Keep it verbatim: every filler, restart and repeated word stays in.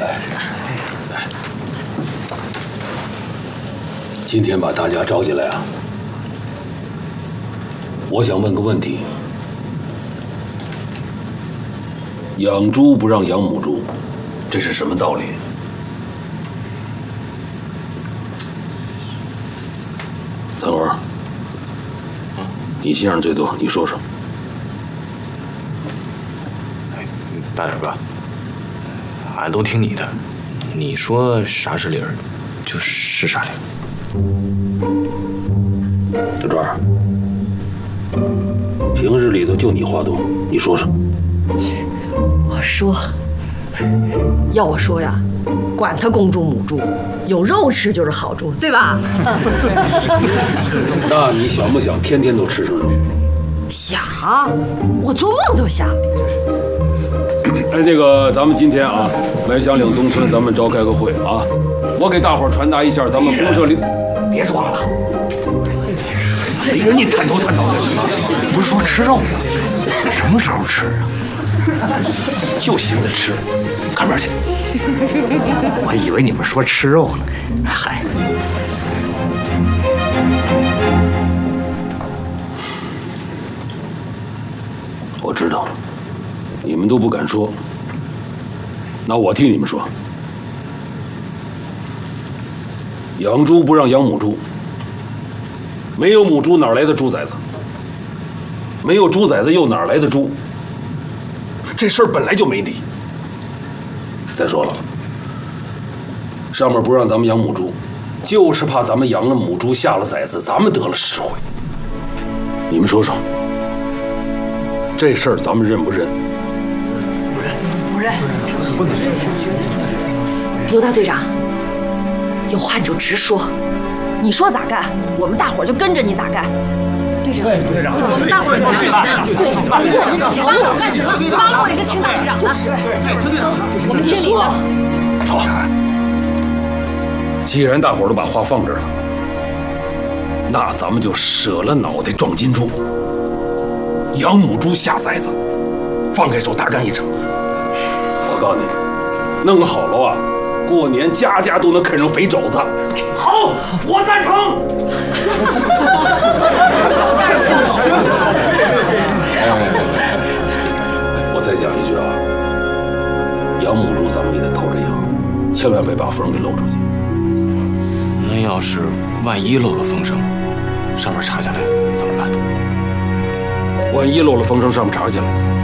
来，来，今天把大家召进来啊，我想问个问题：养猪不让养母猪，这是什么道理？三轮，你心眼最多，你说说。 大点哥，俺都听你的，你说啥是理儿，就是啥理儿。 小庄，平日里头就你话多，你说说。 我说，要我说呀，管他公猪母猪，有肉吃就是好猪，对吧？ 那你想不想天天都吃上肉？ 想，我做梦都想。 哎，这个，咱们今天啊，来祥岭东村，咱们召开个会啊，我给大伙儿传达一下咱们公社里， 别装了，没人你探头探脑的行吗？不是说吃肉吗？什么时候吃啊？就寻思吃，看边去！我以为你们说吃肉呢，嗨。 我知道。 你们都不敢说，那我替你们说：养猪不让养母猪，没有母猪哪来的猪崽子？没有猪崽子又哪来的猪？这事儿本来就没理。再说了，上面不让咱们养母猪，就是怕咱们养了母猪下了崽子，咱们得了实惠。你们说说，这事儿咱们认不认？ 不认，不能认。刘大队长，有话你就直说，你说咋干，我们大伙儿就跟着你咋干。队长，对队长，我们大伙儿听你的。对，扒拉我干什么？扒拉我也是听大队长的。就是，我们听你的。 好，既然大伙儿都把话放这儿了，那咱们就舍了脑袋撞金猪，养母猪下崽子，放开手大干一场。 我告诉你，弄好了啊，过年家家都能啃上肥肘子。 好，我赞成。 哎，我再讲一句啊，养母猪咱们也得偷着养，千万别把风给漏出去。 那要是万一漏了风声，上面查下来怎么办？ 万一漏了风声，上面查下来。